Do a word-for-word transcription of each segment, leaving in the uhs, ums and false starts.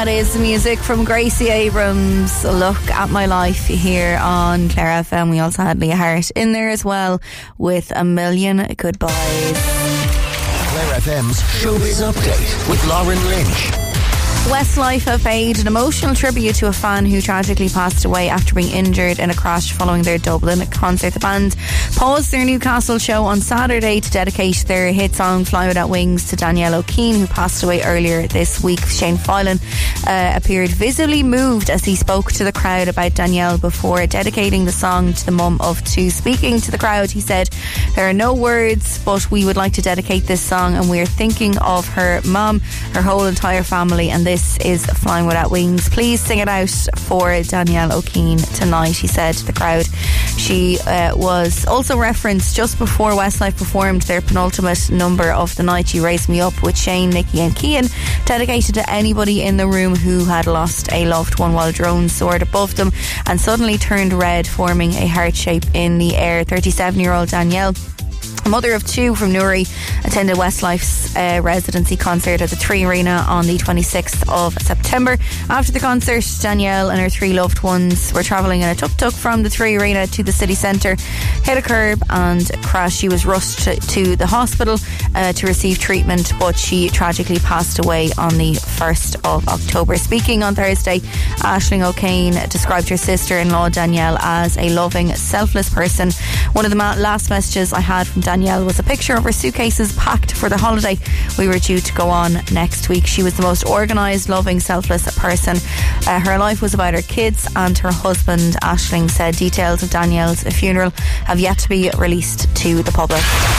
That is the music from Gracie Abrams. Look at My Life here on Clare F M. We also had Leah Hart in there as well with A Million Goodbyes. Clare F M's Showbiz Update with Lauren Lynch. Westlife have paid an emotional tribute to a fan who tragically passed away after being injured in a crash following their Dublin concert. The band paused their Newcastle show on Saturday to dedicate their hit song Fly Without Wings to Danielle O'Keefe, who passed away earlier this week. Shane Filan uh, appeared visibly moved as he spoke to the crowd about Danielle before dedicating the song to the mum of two. Speaking to the crowd, he said, "There are no words, but we would like to dedicate this song, and we're thinking of her mum, her whole entire family, and this This is Flying Without Wings. Please sing it out for Danielle O'Keefe tonight," he said to the crowd. She uh, was also referenced just before Westlife performed their penultimate number of the night, You Raise Me Up, with Shane, Nicky and Cian, dedicated to anybody in the room who had lost a loved one while drones soared above them and suddenly turned red, forming a heart shape in the air. thirty-seven-year-old Danielle, a mother of two from Newry, attended Westlife's uh, residency concert at the Three Arena on the twenty-sixth of September. After the concert, Danielle and her three loved ones were travelling in a tuk-tuk from the Three Arena to the city centre, hit a curb and crashed. She was rushed to, to the hospital uh, to receive treatment, but she tragically passed away on the first of October. Speaking on Thursday, Aisling O'Kane described her sister-in-law Danielle as a loving, selfless person. One of the ma- last messages I had from Danielle Danielle was a picture of her suitcases packed for the holiday. We were due to go on next week. She was the most organised, loving, selfless person. Uh, her life was about her kids and her husband. Aisling said details of Danielle's funeral have yet to be released to the public.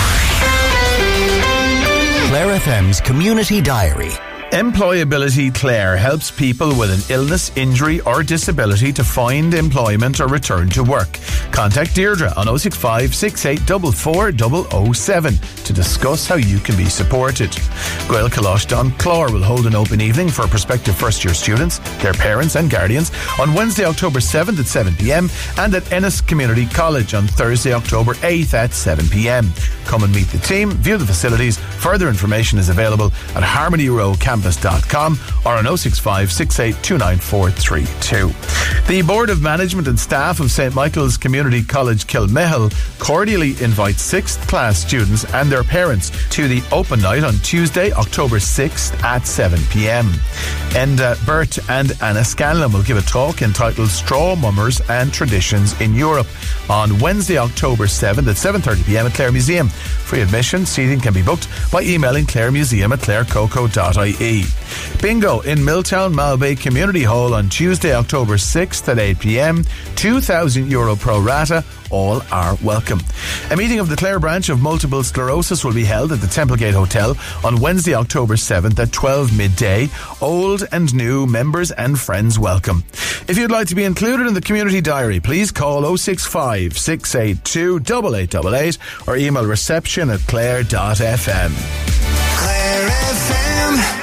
Clare F M's Community Diary. Employability Clare helps people with an illness, injury or disability to find employment or return to work. Contact Deirdre on oh six five, six eight four four, zero zero zero seven to discuss how you can be supported. Gael Colosh Don Clore will hold an open evening for prospective first-year students, their parents and guardians on Wednesday, October seventh at seven p.m. and at Ennis Community College on Thursday, October eighth at seven p.m. Come and meet the team, view the facilities. Further information is available at harmony row campus dot com or on oh six five, six eight two nine four three two. The Board of Management and Staff of Saint Michael's Community College Kilmihil cordially invites sixth class students and their parents to the open night on Tuesday, October sixth at seven p.m. Enda Burt and Anna Scanlon will give a talk entitled Straw Mummers and Traditions in Europe on Wednesday, October seventh at seven thirty p.m. at Clare Museum. Free admission, seating can be booked by emailing claremuseum at clarecoco dot I E. Bingo in Milltown Malbay Community Hall on Tuesday, October sixth at eight p.m. two thousand euro pro rata. All are welcome. A meeting of the Clare branch of multiple sclerosis will be held at the Templegate Hotel on Wednesday, October seventh at twelve midday. Old and new members and friends welcome. If you'd like to be included in the community diary, please call oh six five, six eight two, eight eight eight eight or email reception at clare dot f m. Clare F M.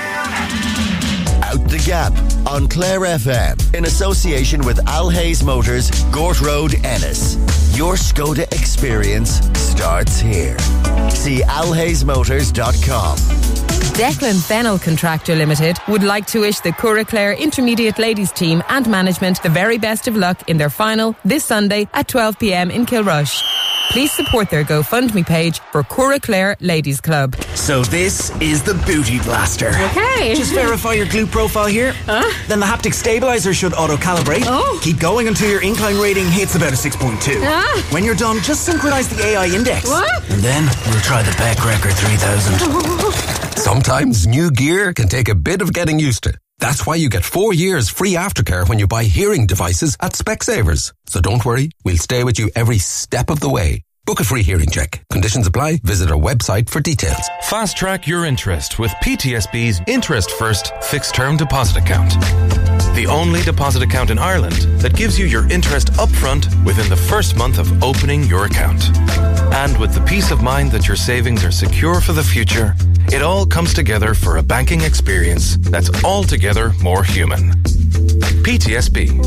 Out the Gap on Clare F M in association with Al Hayes Motors, Gort Road, Ennis. Your Skoda experience starts here. See al hayes motors dot com. Declan Fennell Contractor Limited would like to wish the Cura Clare Intermediate Ladies team and management the very best of luck in their final this Sunday at twelve p.m. in Kilrush. Please support their GoFundMe page for Cura Clare Ladies Club. So this is the Booty Blaster. Okay. Just verify your glute profile here. Huh? Then the haptic stabilizer should auto-calibrate. Oh. Keep going until your incline rating hits about a six point two. Ah. When you're done, just synchronize the A I index. What? And then we'll try the Beck Record three thousand. Sometimes new gear can take a bit of getting used to. That's why you get four years free aftercare when you buy hearing devices at Specsavers. So don't worry, we'll stay with you every step of the way. Book a free hearing check. Conditions apply. Visit our website for details. Fast track your interest with P T S B's Interest First Fixed Term Deposit Account. The only deposit account in Ireland that gives you your interest upfront within the first month of opening your account. And with the peace of mind that your savings are secure for the future, it all comes together for a banking experience that's altogether more human. P T S B.